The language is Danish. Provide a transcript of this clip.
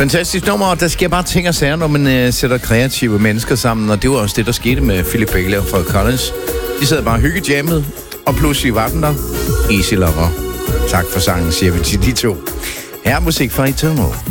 Fantastisk nummer, og der sker bare ting og sager, når man sætter kreative mennesker sammen, og det var også det, der skete med Philip Bailey og Phil Collins. De sad bare hyggejammet, og pludselig var den der. Easy Lover. Tak for sangen, siger vi til de to. Her er musik fra Eternal.